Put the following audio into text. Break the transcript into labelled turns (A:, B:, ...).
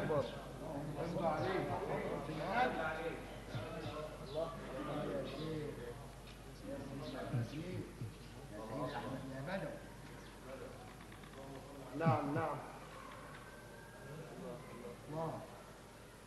A: أكبر.
B: الله عليك. الله يا شيخ، يا سيدي أحمد يا بدوي.
C: نعم نعم.
B: الله